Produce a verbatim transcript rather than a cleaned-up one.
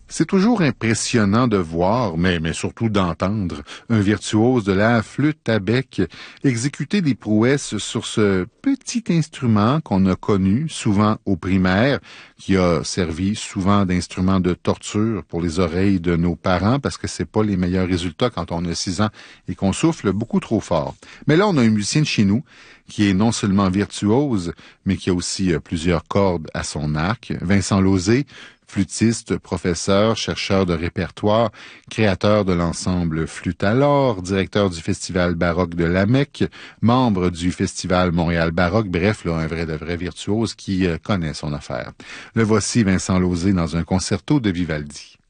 C'est toujours impressionnant de voir, mais, mais surtout d'entendre, un virtuose de la flûte à bec exécuter des prouesses sur ce petit instrument qu'on a connu souvent au primaire, qui a servi souvent d'instrument de torture pour les oreilles de nos parents parce que c'est pas les meilleurs résultats quand on a six ans et qu'on souffle beaucoup trop fort. Mais là, on a un musicien de chez nous qui est non seulement virtuose, mais qui a aussi plusieurs cordes à son arc. Vincent Lauzé, flûtiste, professeur, chercheur de répertoire, créateur de l'ensemble Flûte à l'or, directeur du Festival baroque de Lamec, membre du Festival Montréal baroque, bref, là, un vrai de vrai virtuose qui euh, connaît son affaire. Le voici Vincent Lauzé dans un concerto de Vivaldi.